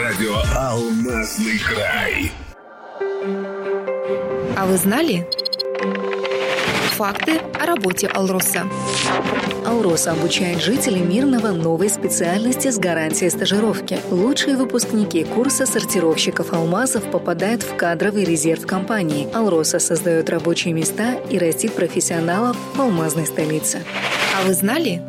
Радио «Алмазный край». А вы знали? Факты о работе «Алроса». «Алроса» обучает жителей Мирного новой специальности с гарантией стажировки. Лучшие выпускники курса сортировщиков алмазов попадают в кадровый резерв компании. «Алроса» создает рабочие места и растит профессионалов в алмазной столице. А вы знали?